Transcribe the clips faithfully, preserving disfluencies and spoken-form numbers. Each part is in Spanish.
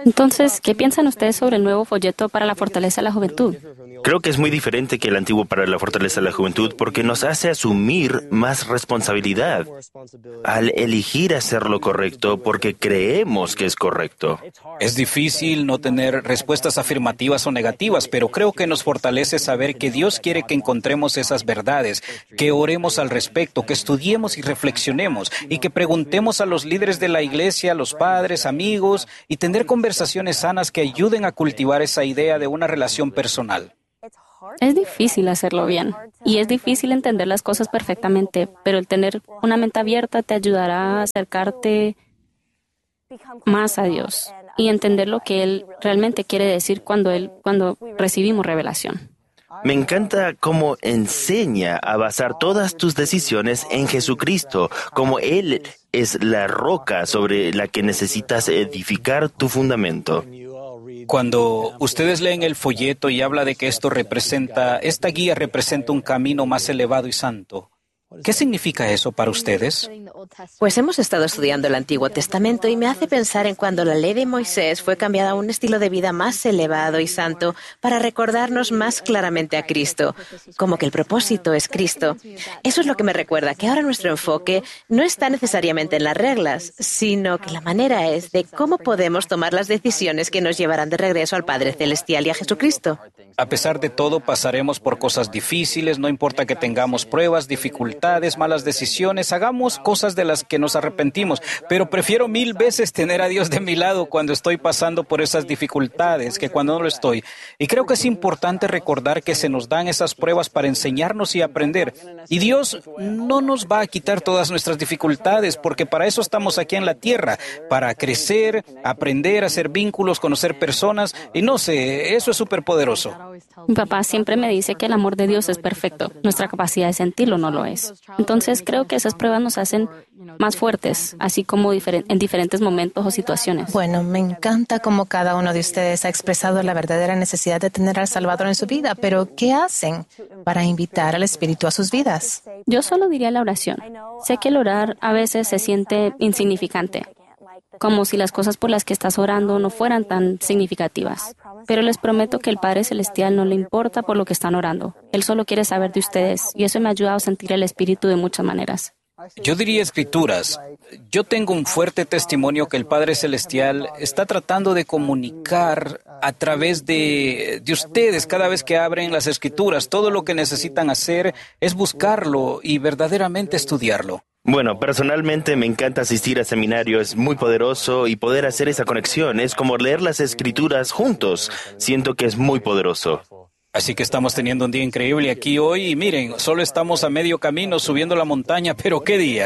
Entonces, ¿qué piensan ustedes sobre el nuevo folleto para la fortaleza de la juventud? Creo que es muy diferente que el antiguo para la fortaleza de la juventud porque nos hace asumir más responsabilidad al elegir hacer lo correcto porque creemos que es correcto. Es difícil no tener respuestas afirmativas o negativas, pero creo que nos fortalece saber que Dios quiere que encontremos esas verdades, que oremos al respecto, que estudiemos y reflexionemos y que preguntemos a los líderes de la iglesia, a los padres, amigos y tener conversaciones sanas que ayuden a cultivar esa idea de una relación personal. Es difícil hacerlo bien y es difícil entender las cosas perfectamente, pero el tener una mente abierta te ayudará a acercarte más a Dios y entender lo que Él realmente quiere decir cuando, él, cuando recibimos revelación. Me encanta cómo enseña a basar todas tus decisiones en Jesucristo, como Él es la roca sobre la que necesitas edificar tu fundamento. Cuando ustedes leen el folleto y habla de que esto representa, esta guía representa un camino más elevado y santo, ¿qué significa eso para ustedes? Pues hemos estado estudiando el Antiguo Testamento y me hace pensar en cuando la ley de Moisés fue cambiada a un estilo de vida más elevado y santo para recordarnos más claramente a Cristo, como que el propósito es Cristo. Eso es lo que me recuerda que ahora nuestro enfoque no está necesariamente en las reglas, sino que la manera es de cómo podemos tomar las decisiones que nos llevarán de regreso al Padre Celestial y a Jesucristo. A pesar de todo, pasaremos por cosas difíciles, no importa que tengamos pruebas, dificultades, malas decisiones, hagamos cosas de las que nos arrepentimos, pero prefiero mil veces tener a Dios de mi lado cuando estoy pasando por esas dificultades que cuando no lo estoy. Y creo que es importante recordar que se nos dan esas pruebas para enseñarnos y aprender. Y Dios no nos va a quitar todas nuestras dificultades, porque para eso estamos aquí en la tierra, para crecer, aprender, hacer vínculos, conocer personas, y no sé, eso es súper poderoso. Mi papá siempre me dice que el amor de Dios es perfecto. Nuestra capacidad de sentirlo no lo es. Entonces creo que esas pruebas nos hacen más fuertes, así como diferen- en diferentes momentos o situaciones. Bueno, me encanta cómo cada uno de ustedes ha expresado la verdadera necesidad de tener al Salvador en su vida, pero ¿qué hacen para invitar al Espíritu a sus vidas? Yo solo diría la oración. Sé que el orar a veces se siente insignificante, como si las cosas por las que estás orando no fueran tan significativas. Pero les prometo que el Padre Celestial no le importa por lo que están orando. Él solo quiere saber de ustedes y eso me ha ayudado a sentir el Espíritu de muchas maneras. Yo diría escrituras. Yo tengo un fuerte testimonio que el Padre Celestial está tratando de comunicar a través de, de ustedes cada vez que abren las escrituras. Todo lo que necesitan hacer es buscarlo y verdaderamente estudiarlo. Bueno, personalmente me encanta asistir a seminarios, es muy poderoso y poder hacer esa conexión. Es como leer las escrituras juntos. Siento que es muy poderoso. Así que estamos teniendo un día increíble aquí hoy y miren, solo estamos a medio camino subiendo la montaña, pero ¡qué día!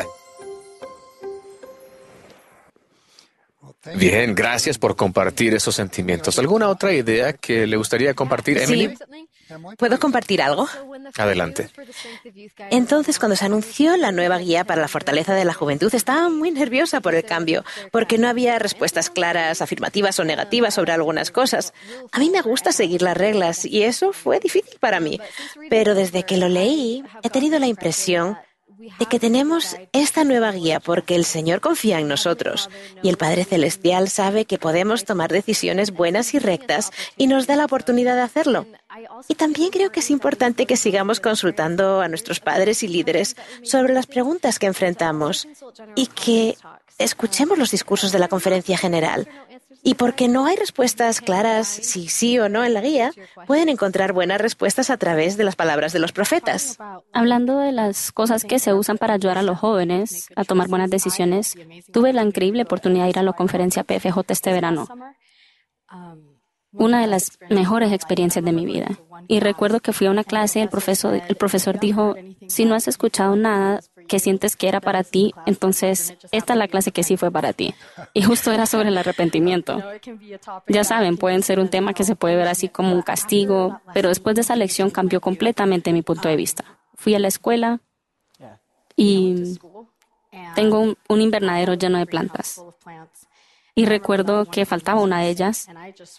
Bien, gracias por compartir esos sentimientos. ¿Alguna otra idea que le gustaría compartir, Emily? Sí. ¿Puedo compartir algo? Adelante. Entonces, cuando se anunció la nueva guía para la fortaleza de la juventud, estaba muy nerviosa por el cambio, porque no había respuestas claras, afirmativas o negativas sobre algunas cosas. A mí me gusta seguir las reglas y eso fue difícil para mí. Pero desde que lo leí, he tenido la impresión de que tenemos esta nueva guía porque el Señor confía en nosotros y el Padre Celestial sabe que podemos tomar decisiones buenas y rectas y nos da la oportunidad de hacerlo. Y también creo que es importante que sigamos consultando a nuestros padres y líderes sobre las preguntas que enfrentamos y que escuchemos los discursos de la conferencia general. Y porque no hay respuestas claras, si sí o no en la guía, pueden encontrar buenas respuestas a través de las palabras de los profetas. Hablando de las cosas que se usan para ayudar a los jóvenes a tomar buenas decisiones, tuve la increíble oportunidad de ir a la conferencia P F J este verano. Una de las mejores experiencias de mi vida. Y recuerdo que fui a una clase y el profesor, el profesor dijo, si no has escuchado nada que sientes que era para ti, entonces esta es la clase que sí fue para ti. Y justo era sobre el arrepentimiento. Ya saben, pueden ser un tema que se puede ver así como un castigo, pero después de esa lección cambió completamente mi punto de vista. Fui a la escuela y tengo un, un invernadero lleno de plantas. Y recuerdo que faltaba una de ellas.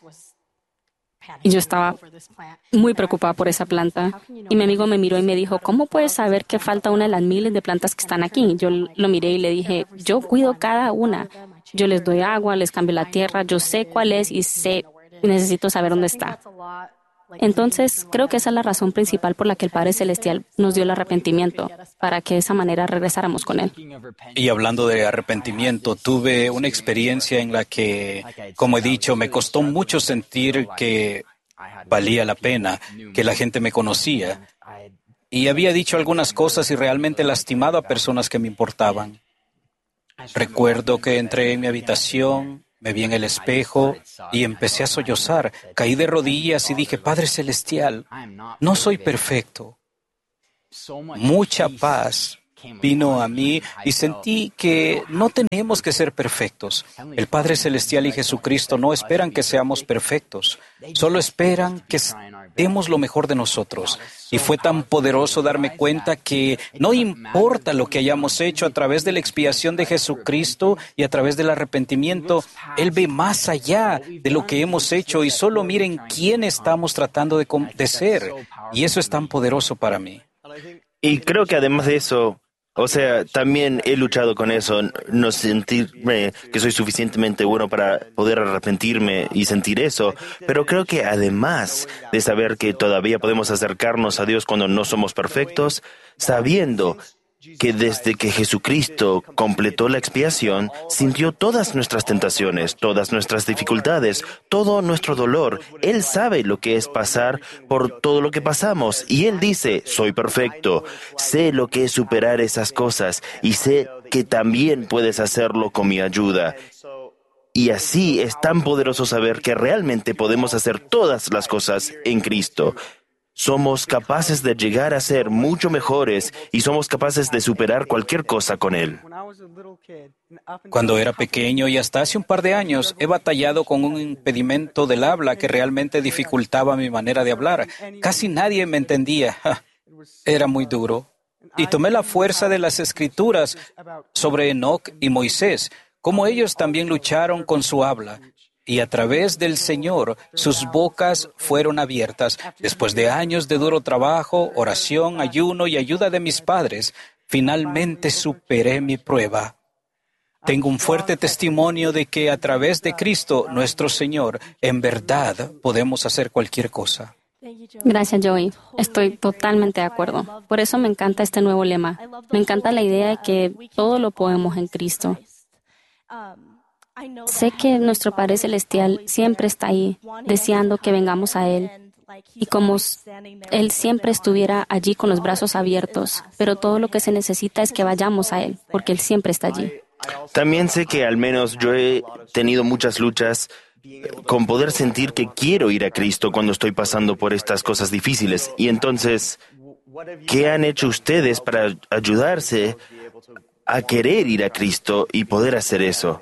Y yo estaba muy preocupada por esa planta. Y mi amigo me miró y me dijo, ¿cómo puedes saber que falta una de las miles de plantas que están aquí? Yo lo miré y le dije, yo cuido cada una. Yo les doy agua, les cambio la tierra, yo sé cuál es y sé, necesito saber dónde está. Entonces, creo que esa es la razón principal por la que el Padre Celestial nos dio el arrepentimiento, para que de esa manera regresáramos con Él. Y hablando de arrepentimiento, tuve una experiencia en la que, como he dicho, me costó mucho sentir que valía la pena, que la gente me conocía. Y había dicho algunas cosas y realmente lastimado a personas que me importaban. Recuerdo que entré en mi habitación, me vi en el espejo y empecé a sollozar. Caí de rodillas y dije, Padre Celestial, no soy perfecto. Mucha paz vino a mí y sentí que no tenemos que ser perfectos. El Padre Celestial y Jesucristo no esperan que seamos perfectos, solo esperan que demos lo mejor de nosotros. Y fue tan poderoso darme cuenta que no importa lo que hayamos hecho a través de la expiación de Jesucristo y a través del arrepentimiento, Él ve más allá de lo que hemos hecho y solo miren quién estamos tratando de, de ser. Y eso es tan poderoso para mí. Y creo que además de eso, o sea, también he luchado con eso, no sentirme que soy suficientemente bueno para poder arrepentirme y sentir eso, pero creo que además de saber que todavía podemos acercarnos a Dios cuando no somos perfectos, sabiendo que desde que Jesucristo completó la expiación, sintió todas nuestras tentaciones, todas nuestras dificultades, todo nuestro dolor. Él sabe lo que es pasar por todo lo que pasamos y Él dice, soy perfecto, sé lo que es superar esas cosas y sé que también puedes hacerlo con mi ayuda. Y así es tan poderoso saber que realmente podemos hacer todas las cosas en Cristo. Somos capaces de llegar a ser mucho mejores y somos capaces de superar cualquier cosa con Él. Cuando era pequeño y hasta hace un par de años, he batallado con un impedimento del habla que realmente dificultaba mi manera de hablar. Casi nadie me entendía. Era muy duro. Y tomé la fuerza de las Escrituras sobre Enoc y Moisés, como ellos también lucharon con su habla. Y a través del Señor, sus bocas fueron abiertas. Después de años de duro trabajo, oración, ayuno y ayuda de mis padres, finalmente superé mi prueba. Tengo un fuerte testimonio de que a través de Cristo, nuestro Señor, en verdad podemos hacer cualquier cosa. Gracias, Joey. Estoy totalmente de acuerdo. Por eso me encanta este nuevo lema. Me encanta la idea de que todo lo podemos en Cristo. Sé que nuestro Padre Celestial siempre está ahí, deseando que vengamos a Él, y como Él siempre estuviera allí con los brazos abiertos, pero todo lo que se necesita es que vayamos a Él, porque Él siempre está allí. También sé que al menos yo he tenido muchas luchas con poder sentir que quiero ir a Cristo cuando estoy pasando por estas cosas difíciles. Y entonces, ¿qué han hecho ustedes para ayudarse a querer ir a Cristo y poder hacer eso?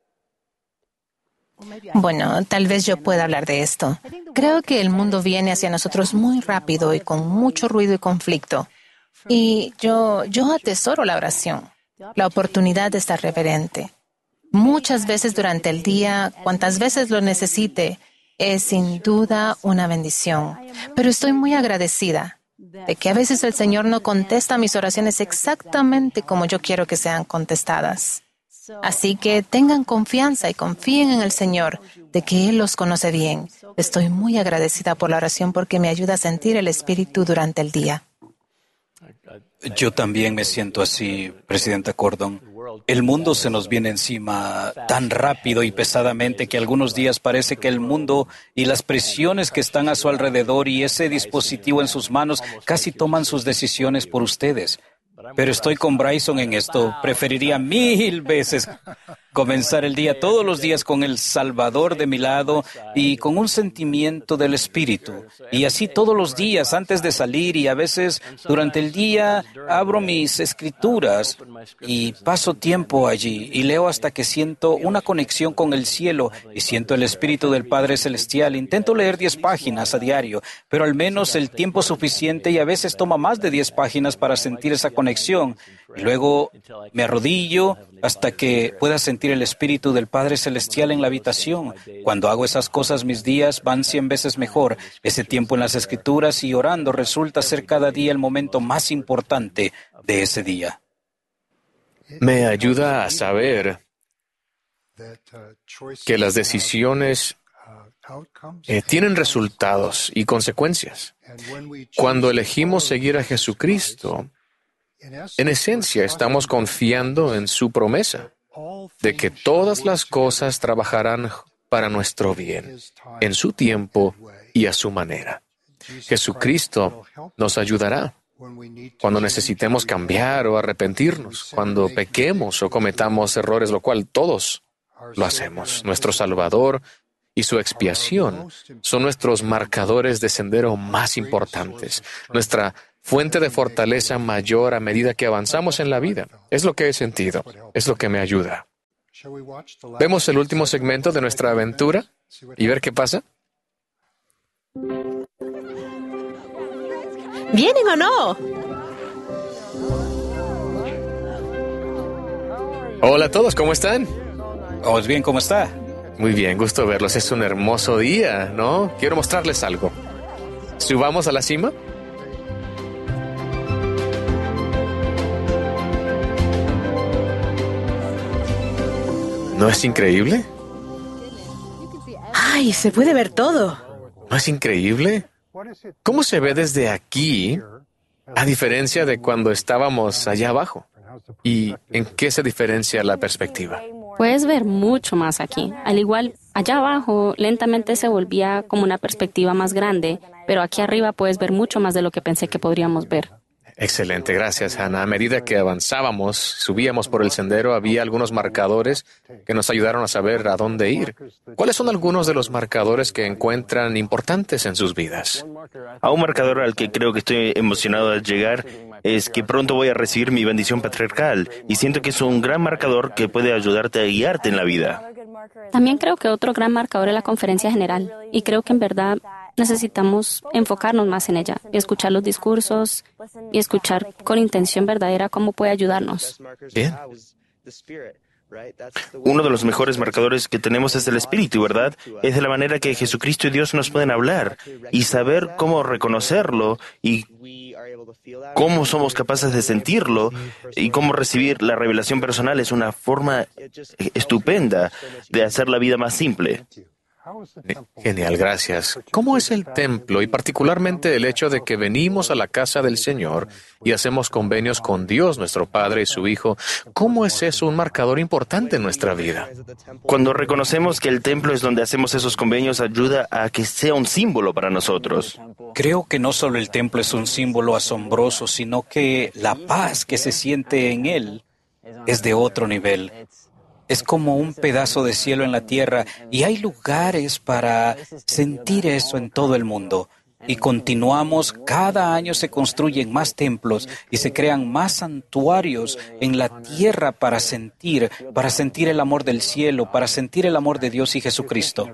Bueno, tal vez yo pueda hablar de esto. Creo que el mundo viene hacia nosotros muy rápido y con mucho ruido y conflicto. Y yo, yo atesoro la oración, la oportunidad de estar reverente. Muchas veces durante el día, cuantas veces lo necesite, es sin duda una bendición. Pero estoy muy agradecida de que a veces el Señor no contesta mis oraciones exactamente como yo quiero que sean contestadas. Así que tengan confianza y confíen en el Señor, de que Él los conoce bien. Estoy muy agradecida por la oración porque me ayuda a sentir el Espíritu durante el día. Yo también me siento así, Presidenta Cordon. El mundo se nos viene encima tan rápido y pesadamente que algunos días parece que el mundo y las presiones que están a su alrededor y ese dispositivo en sus manos casi toman sus decisiones por ustedes. Pero estoy con Bryson en esto. Preferiría mil veces comenzar el día todos los días con el Salvador de mi lado y con un sentimiento del Espíritu. Y así todos los días antes de salir y a veces durante el día abro mis escrituras y paso tiempo allí y leo hasta que siento una conexión con el cielo y siento el Espíritu del Padre Celestial. Intento leer diez páginas a diario, pero al menos el tiempo suficiente y a veces toma más de diez páginas para sentir esa conexión. Y luego me arrodillo hasta que pueda sentir el Espíritu del Padre Celestial en la habitación. Cuando hago esas cosas, mis días van cien veces mejor. Ese tiempo en las Escrituras y orando resulta ser cada día el momento más importante de ese día. Me ayuda a saber que las decisiones eh, tienen resultados y consecuencias. Cuando elegimos seguir a Jesucristo, en esencia estamos confiando en su promesa de que todas las cosas trabajarán para nuestro bien, en su tiempo y a su manera. Jesucristo nos ayudará cuando necesitemos cambiar o arrepentirnos, cuando pequemos o cometamos errores, lo cual todos lo hacemos. Nuestro Salvador y su expiación son nuestros marcadores de sendero más importantes, nuestra fuente de fortaleza mayor a medida que avanzamos en la vida. Es lo que he sentido, es lo que me ayuda. ¿Vemos el último segmento de nuestra aventura y ver qué pasa? ¿Vienen o no? Hola a todos, ¿cómo están? ¿Os bien cómo está? Muy bien, gusto verlos. Es un hermoso día, ¿no? Quiero mostrarles algo. ¿Subamos a la cima? ¿No es increíble? ¡Ay, se puede ver todo! ¿No es increíble? ¿Cómo se ve desde aquí, a diferencia de cuando estábamos allá abajo? ¿Y en qué se diferencia la perspectiva? Puedes ver mucho más aquí. Al igual, allá abajo lentamente se volvía como una perspectiva más grande, pero aquí arriba puedes ver mucho más de lo que pensé que podríamos ver. Excelente, gracias, Hannah. A medida que avanzábamos, subíamos por el sendero, había algunos marcadores que nos ayudaron a saber a dónde ir. ¿Cuáles son algunos de los marcadores que encuentran importantes en sus vidas? A un marcador al que creo que estoy emocionado al llegar es que pronto voy a recibir mi bendición patriarcal y siento que es un gran marcador que puede ayudarte a guiarte en la vida. También creo que otro gran marcador es la conferencia general y creo que en verdad necesitamos enfocarnos más en ella y escuchar los discursos y escuchar con intención verdadera cómo puede ayudarnos. Bien. Uno de los mejores marcadores que tenemos es el Espíritu, ¿verdad? Es de la manera que Jesucristo y Dios nos pueden hablar y saber cómo reconocerlo y cómo somos capaces de sentirlo y cómo recibir la revelación personal es una forma estupenda de hacer la vida más simple. Genial, gracias. ¿Cómo es el templo y particularmente el hecho de que venimos a la casa del Señor y hacemos convenios con Dios, nuestro Padre y su Hijo? ¿Cómo es eso un marcador importante en nuestra vida? Cuando reconocemos que el templo es donde hacemos esos convenios, ayuda a que sea un símbolo para nosotros. Creo que no solo el templo es un símbolo asombroso, sino que la paz que se siente en él es de otro nivel. Es como un pedazo de cielo en la tierra y hay lugares para sentir eso en todo el mundo. Y continuamos, cada año se construyen más templos y se crean más santuarios en la tierra para sentir, para sentir el amor del cielo, para sentir el amor de Dios y Jesucristo.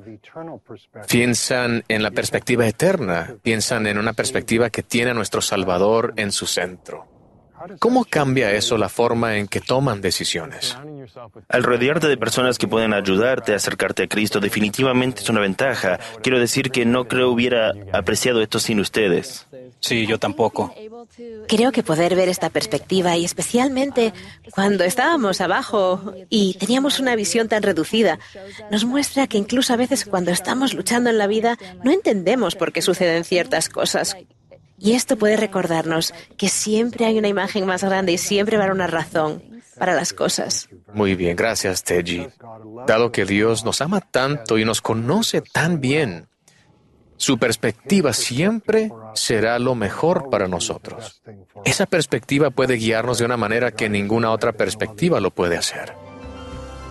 Piensan en la perspectiva eterna, piensan en una perspectiva que tiene a nuestro Salvador en su centro. ¿Cómo cambia eso la forma en que toman decisiones? Al rodearte de personas que pueden ayudarte a acercarte a Cristo, definitivamente es una ventaja. Quiero decir que no creo hubiera apreciado esto sin ustedes. Sí, yo tampoco. Creo que poder ver esta perspectiva, y especialmente cuando estábamos abajo y teníamos una visión tan reducida, nos muestra que incluso a veces cuando estamos luchando en la vida no entendemos por qué suceden ciertas cosas. Y esto puede recordarnos que siempre hay una imagen más grande y siempre va a haber una razón para las cosas. Muy bien, gracias, Teji. Dado que Dios nos ama tanto y nos conoce tan bien, su perspectiva siempre será lo mejor para nosotros. Esa perspectiva puede guiarnos de una manera que ninguna otra perspectiva lo puede hacer.